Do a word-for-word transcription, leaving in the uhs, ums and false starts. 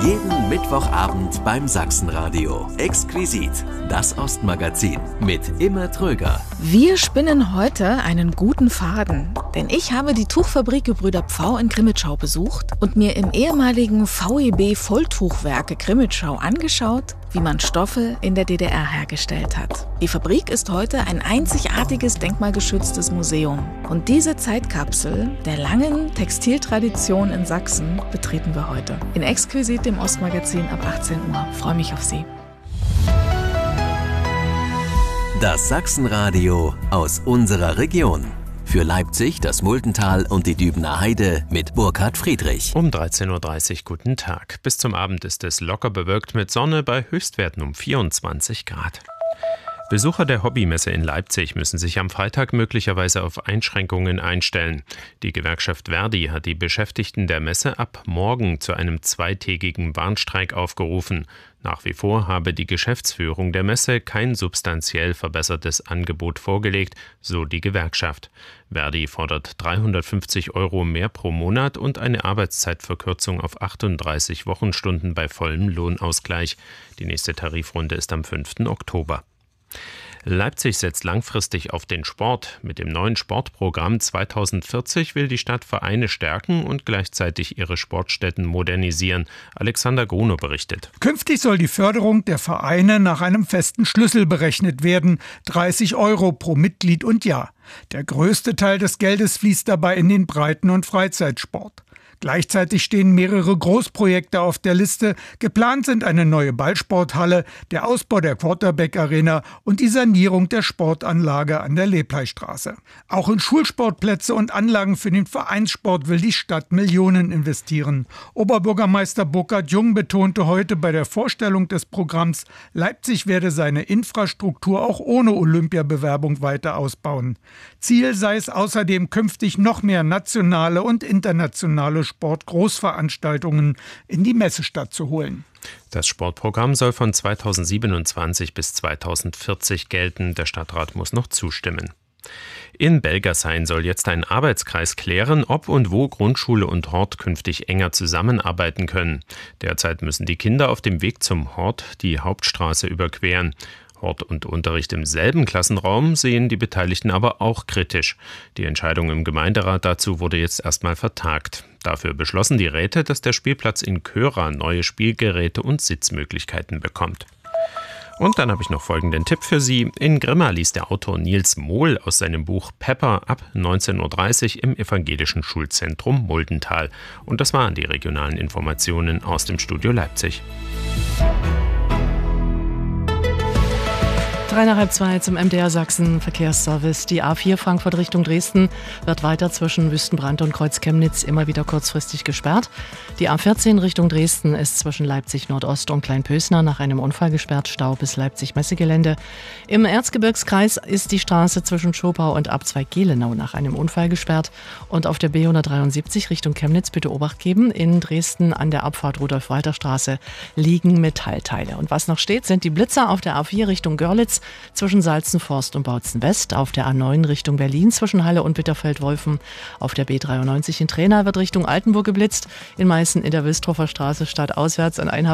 Jeden Mittwochabend beim Sachsenradio. Exquisit, das Ostmagazin mit Imme Tröger. Wir spinnen heute einen guten Faden, denn ich habe die Tuchfabrik Gebrüder Pfau in Crimmitschau besucht und mir im ehemaligen V E B Volltuchwerke Crimmitschau angeschaut, wie man Stoffe in der D D R hergestellt hat. Die Fabrik ist heute ein einzigartiges denkmalgeschütztes Museum. Und diese Zeitkapsel der langen Textiltradition in Sachsen betreten wir heute. In Exquisit, dem Ostmagazin ab achtzehn Uhr. Freue mich auf Sie. Das Sachsenradio aus unserer Region. Für Leipzig, das Muldental und die Dübener Heide mit Burkhard Friedrich. Um dreizehn Uhr dreißig, guten Tag. Bis zum Abend ist es locker bewölkt mit Sonne bei Höchstwerten um vierundzwanzig Grad. Besucher der Hobbymesse in Leipzig müssen sich am Freitag möglicherweise auf Einschränkungen einstellen. Die Gewerkschaft Verdi hat die Beschäftigten der Messe ab morgen zu einem zweitägigen Warnstreik aufgerufen. Nach wie vor habe die Geschäftsführung der Messe kein substanziell verbessertes Angebot vorgelegt, so die Gewerkschaft. Verdi fordert dreihundertfünfzig Euro mehr pro Monat und eine Arbeitszeitverkürzung auf achtunddreißig Wochenstunden bei vollem Lohnausgleich. Die nächste Tarifrunde ist am fünften Oktober. Leipzig setzt langfristig auf den Sport. Mit dem neuen Sportprogramm zweitausendvierzig will die Stadt Vereine stärken und gleichzeitig ihre Sportstätten modernisieren. Alexander Grunow berichtet. Künftig soll die Förderung der Vereine nach einem festen Schlüssel berechnet werden. dreißig Euro pro Mitglied und Jahr. Der größte Teil des Geldes fließt dabei in den Breiten- und Freizeitsport. Gleichzeitig stehen mehrere Großprojekte auf der Liste. Geplant sind eine neue Ballsporthalle, der Ausbau der Quarterback-Arena und die Sanierung der Sportanlage an der Lepleistraße. Auch in Schulsportplätze und Anlagen für den Vereinssport will die Stadt Millionen investieren. Oberbürgermeister Burkhard Jung betonte heute bei der Vorstellung des Programms, Leipzig werde seine Infrastruktur auch ohne Olympiabewerbung weiter ausbauen. Ziel sei es außerdem künftig noch mehr nationale und internationale Sportgroßveranstaltungen in die Messestadt zu holen. Das Sportprogramm soll von zweitausendsiebenundzwanzig bis zweitausendvierzig gelten. Der Stadtrat muss noch zustimmen. In Belgershain soll jetzt ein Arbeitskreis klären, ob und wo Grundschule und Hort künftig enger zusammenarbeiten können. Derzeit müssen die Kinder auf dem Weg zum Hort die Hauptstraße überqueren. Hort und Unterricht im selben Klassenraum sehen die Beteiligten aber auch kritisch. Die Entscheidung im Gemeinderat dazu wurde jetzt erstmal vertagt. Dafür beschlossen die Räte, dass der Spielplatz in Köra neue Spielgeräte und Sitzmöglichkeiten bekommt. Und dann habe ich noch folgenden Tipp für Sie. In Grimma liest der Autor Nils Mohl aus seinem Buch Pepper ab neunzehn Uhr dreißig im Evangelischen Schulzentrum Muldental. Und das waren die regionalen Informationen aus dem Studio Leipzig. Drei nach halb zwei zum M D R Sachsen Verkehrsservice. Die A vier Frankfurt Richtung Dresden wird weiter zwischen Wüstenbrand und Kreuz-Chemnitz immer wieder kurzfristig gesperrt. Die A vierzehn Richtung Dresden ist zwischen Leipzig Nordost und Kleinpösner nach einem Unfall gesperrt, Stau bis Leipzig Messegelände. Im Erzgebirgskreis ist die Straße zwischen Schopau und Abzweig-Gelenau nach einem Unfall gesperrt. Und auf der B hundertdreiundsiebzig Richtung Chemnitz bitte Obacht geben. In Dresden an der Abfahrt Rudolf-Walter-Straße liegen Metallteile. Und was noch steht, sind die Blitzer auf der A vier Richtung Görlitz zwischen Salzenforst und Bautzen West, auf der A neun Richtung Berlin zwischen Halle und Bitterfeld-Wolfen, auf der B dreiundneunzig in Trena wird Richtung Altenburg geblitzt, in Meißen in der Wilstrofer Straße stadtauswärts an einer